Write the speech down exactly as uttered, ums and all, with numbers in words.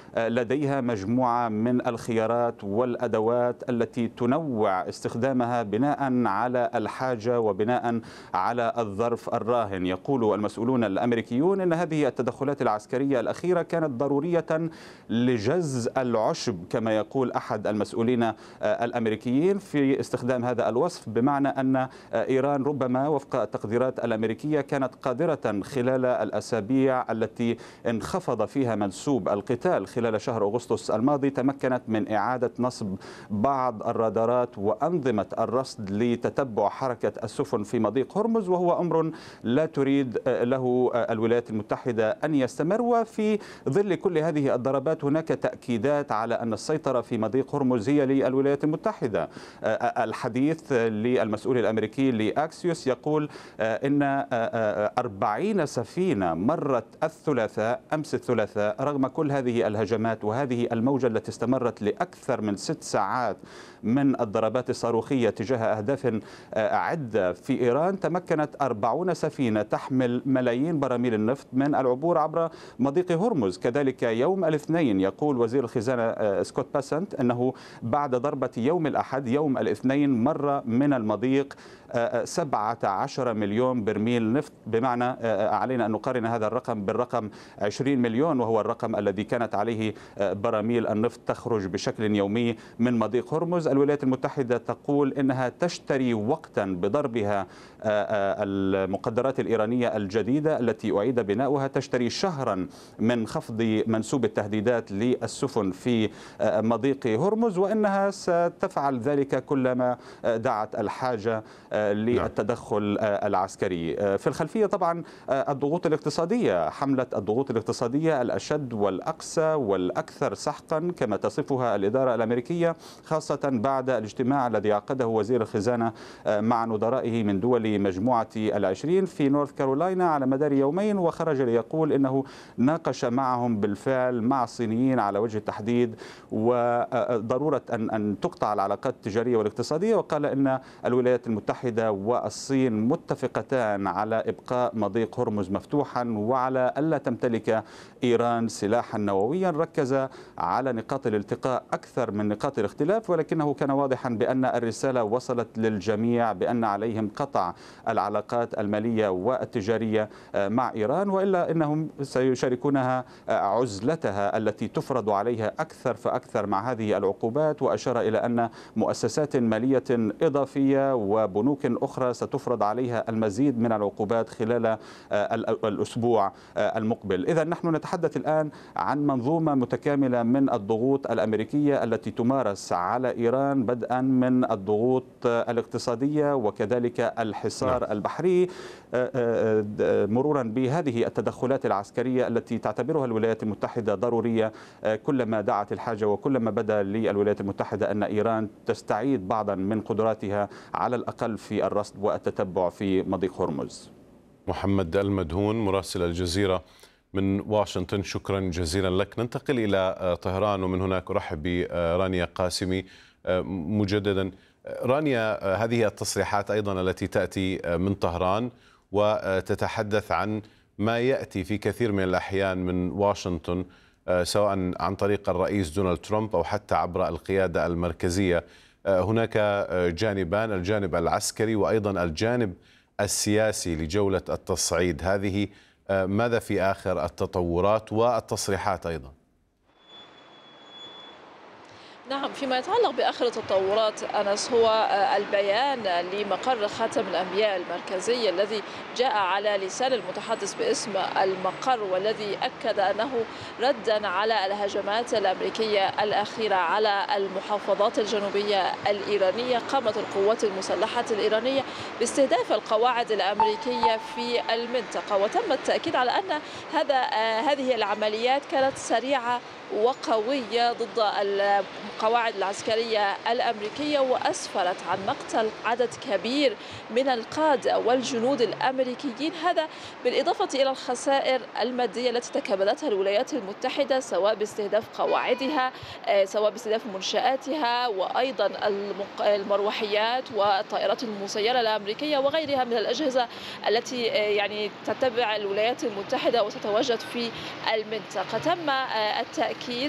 لديها مجموعة من الخيارات والأدوات التي تنوع استخدامها بناء على الحاجة وبناء على الظرف الراهن. يقول المسؤولون الأمريكيون أن هذه التدخلات العسكرية الأخيرة كانت ضرورية لجز العشب كما يقول أحد المسؤولين الأمريكيين في استخدام هذا الوصف، بمعنى أن إيران ربما وفق التقديرات الأمريكية كانت قادرة خلال الأسابيع التي انخفض فيها منسوب القتال خلال شهر أغسطس الماضي، تمكنت من إعادة نصب بعض الرادارات وأنظمة الرصد لتتبع حركة السفن في مضيق هرمز، وهو أمر لا تريد له الولايات المتحدة أن يستمر. وفي ظل كل هذه الضربات هناك تأكيدات على أن السيطرة في مضيق هرمز هي للولايات المتحدة. الحديث للمسؤول الأمريكي لأكسيوس يقول إن أربعين سفينة مرت الثلاثاء أمس الثلاثاء رغم كل هذه الهجمات وهذه الموجة التي استمرت لأكثر من ست ساعات من الضربات الصاروخية تجاه أهداف عدة في إيران. تمكنت أربعون سفينة تحمل ملايين براميل النفط من العبور عبر مضيق هرمز. كذلك يوم الاثنين يقول وزير الخزانة سكوت باسنت أنه بعد ضربة يوم الأحد يوم الاثنين مر من المضيق سبعة عشر مليون برميل نفط، بمعنى علينا أن نقارن هذا الرقم بالرقم عشرين مليون وهو الرقم الذي كانت عليه براميل النفط تخرج بشكل يومي من مضيق هرمز. الولايات المتحدة تقول إنها تشتري وقتا بضربها المقدرات الإيرانية الجديدة التي أعيد بناؤها، تشتري شهرا من خفض منسوب التهديدات للسفن في مضيق هرمز، وإنها ستفعل ذلك كلما دعت الحاجة للتدخل العسكري. في الخلفية طبعا الضغوط الاقتصادية، حملة الضغوط الاقتصادية الأشد والأقسى والأكثر سحقا كما تصفها الإدارة الأمريكية، خاصة بعد الاجتماع الذي عقده وزير الخزانة مع نظرائه من دول مجموعة العشرين في نورث كارولاينا على مدار يومين، وخرج ليقول إنه ناقش معهم بالفعل مع الصينيين على وجه التحديد وضرورة أن أن تقطع العلاقات التجارية والاقتصادية، وقال إن الولايات المتحدة والصين متفقتان على إبقاء مضيق هرمز مفتوحا وعلى ألا تمتلك إيران سلاحا نوويا. ركز على نقاط الالتقاء أكثر من نقاط الاختلاف، ولكنه كان واضحا بأن الرسالة وصلت للجميع بأن عليهم قطع العلاقات المالية والتجارية مع إيران، وإلا أنهم سيشاركونها عزلتها التي تفرض عليها أكثر فأكثر مع هذه العقوبات. وأشار إلى أن مؤسسات مالية إضافية وبنوك أخرى ستفرض عليها المزيد من العقوبات خلال الأسبوع المقبل. إذا نحن نتحدث الآن عن منظومة متكاملة من الضغوط الأمريكية التي تمارس على إيران، بدءا من الضغوط الاقتصادية وكذلك الحصار البحري، مرورا بهذه التدخلات العسكرية التي تعتبرها الولايات المتحدة ضرورية كلما دعت الحاجة وكلما بدا للولايات المتحدة أن إيران تستعيد بعضا من قدراتها على الأقل في الرصد والتتبع في مضيق هرمز. محمد المدهون مراسل الجزيرة من واشنطن، شكرا جزيلا لك. ننتقل إلى طهران ومن هناك أرحب برانيا قاسمي مجددا. رانيا، هذه التصريحات أيضا التي تأتي من طهران وتتحدث عن ما يأتي في كثير من الأحيان من واشنطن سواء عن طريق الرئيس دونالد ترامب أو حتى عبر القيادة المركزية. هناك جانبان، الجانب العسكري وأيضا الجانب السياسي لجولة التصعيد هذه. ماذا في آخر التطورات والتصريحات أيضا؟ نعم، فيما يتعلق بآخر التطورات أنس، هو البيان لمقر خاتم الأنبياء المركزي الذي جاء على لسان المتحدث باسم المقر، والذي أكد أنه ردا على الهجمات الأمريكية الأخيرة على المحافظات الجنوبية الإيرانية، قامت القوات المسلحة الإيرانية باستهداف القواعد الأمريكية في المنطقة، وتم التأكيد على أن هذا هذه العمليات كانت سريعة وقوية ضد القواعد العسكرية الأمريكية، وأسفرت عن مقتل عدد كبير من القادة والجنود الأمريكيين، هذا بالإضافة إلى الخسائر المادية التي تكبدتها الولايات المتحدة سواء باستهداف قواعدها سواء باستهداف منشآتها وأيضا المروحيات والطائرات المسيرة الأمريكية وغيرها من الأجهزة التي يعني تتبع الولايات المتحدة وتتواجد في المنطقة. تم التأكيد